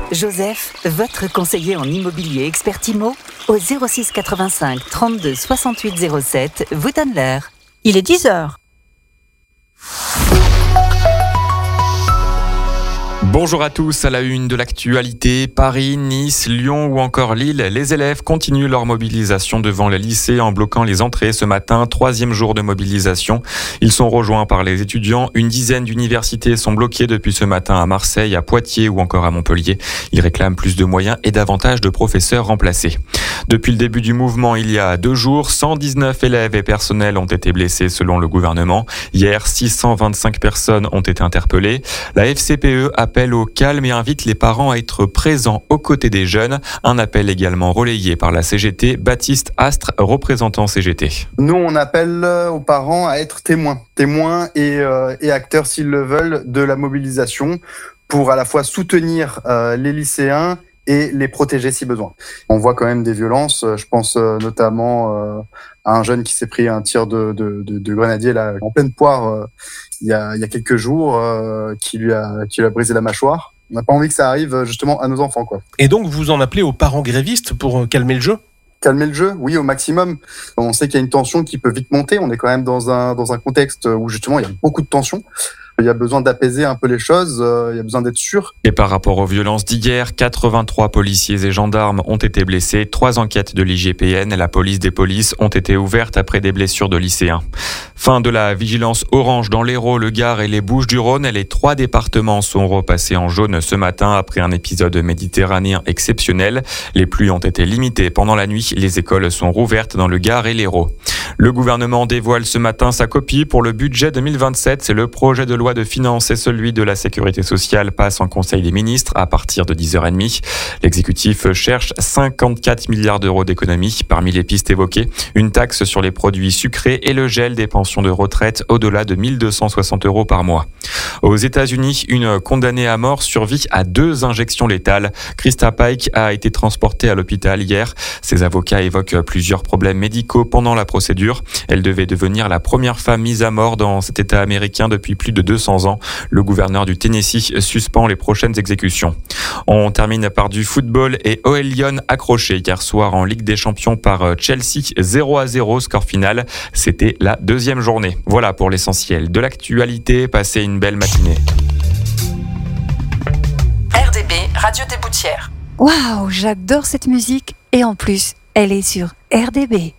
Joseph, votre conseiller en immobilier expert IMO, au 06 85 32 68 07, vous donne l'heure. Il est 10h. Bonjour à tous, à la une de l'actualité, Paris, Nice, Lyon ou encore Lille, les élèves continuent leur mobilisation devant les lycées en bloquant les entrées ce matin, 3e jour de mobilisation. Ils sont rejoints par les étudiants. Une dizaine d'universités sont bloquées depuis ce matin à Marseille, à Poitiers ou encore à Montpellier. Ils réclament plus de moyens et davantage de professeurs remplacés. Depuis le début du mouvement, il y a 2 jours, 119 élèves et personnels ont été blessés selon le gouvernement. Hier, 625 personnes ont été interpellées. La FCPE appelle au calme et invite les parents à être présents aux côtés des jeunes. Un appel également relayé par la CGT. Baptiste Astre, représentant CGT. Nous, on appelle aux parents à être témoins et acteurs, s'ils le veulent, de la mobilisation pour à la fois soutenir les lycéens et les protéger si besoin. On voit quand même des violences. Je pense notamment à un jeune qui s'est pris un tir de grenadier là, en pleine poire il y a quelques jours, qui lui a brisé la mâchoire. On n'a pas envie que ça arrive justement à nos enfants, quoi. Et donc vous en appelez aux parents grévistes pour calmer le jeu ? Calmer le jeu, oui, au maximum. On sait qu'il y a une tension qui peut vite monter. On est quand même dans un contexte où justement il y a beaucoup de tensions. Il y a besoin d'apaiser un peu les choses, il y a besoin d'être sûr. Et par rapport aux violences d'hier, 83 policiers et gendarmes ont été blessés. 3 enquêtes de l'IGPN et la police des polices ont été ouvertes après des blessures de lycéens. Fin de la vigilance orange dans l'Hérault, le Gard et les Bouches-du-Rhône. Les 3 départements sont repassés en jaune ce matin après un épisode méditerranéen exceptionnel. Les pluies ont été limitées pendant la nuit. Les écoles sont rouvertes dans le Gard et l'Hérault. Le gouvernement dévoile ce matin sa copie pour le budget 2027. C'est le projet de loi de finances et celui de la sécurité sociale passe en Conseil des ministres à partir de 10h30. L'exécutif cherche 54 milliards d'euros d'économies. Parmi les pistes évoquées, une taxe sur les produits sucrés et le gel des pensions de retraite au-delà de 1 260 euros par mois. Aux États-Unis, une condamnée à mort survit à 2 injections létales. Krista Pike a été transportée à l'hôpital hier. Ses avocats évoquent plusieurs problèmes médicaux pendant la procédure. Elle devait devenir la première femme mise à mort dans cet État américain depuis plus de 200 ans. Le gouverneur du Tennessee suspend les prochaines exécutions. On termine par du football et OL Lyon accroché hier soir en Ligue des Champions par Chelsea, 0-0 score final. C'était la 2e journée. Voilà pour l'essentiel de l'actualité. Passez une belle matinée. RDB, Radio des Boutières. Waouh, j'adore cette musique et en plus, elle est sur RDB.